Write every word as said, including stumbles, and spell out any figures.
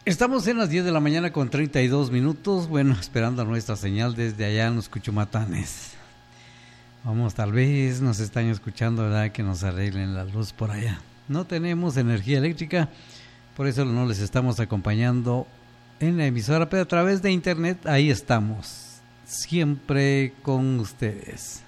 Estamos en las diez de la mañana con treinta y dos minutos, bueno, esperando nuestra señal desde allá en los Cuchumatanes. Vamos, tal vez nos están escuchando, ¿verdad? Que nos arreglen la luz por allá. No tenemos energía eléctrica, por eso no les estamos acompañando en la emisora, pero a través de internet ahí estamos, siempre con ustedes.